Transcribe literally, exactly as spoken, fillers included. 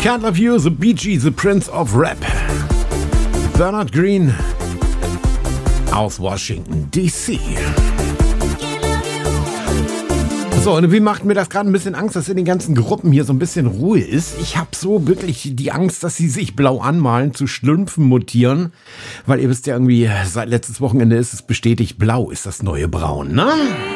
Can't Love You, The Bee Gees, The Prince of Rap. Bernard Green aus Washington, D C So, und wie macht mir das gerade ein bisschen Angst, dass in den ganzen Gruppen hier so ein bisschen Ruhe ist? Ich habe so wirklich die Angst, dass sie sich blau anmalen, zu Schlümpfen mutieren. Weil ihr wisst ja irgendwie, seit letztes Wochenende ist es bestätigt, blau ist das neue Braun, ne?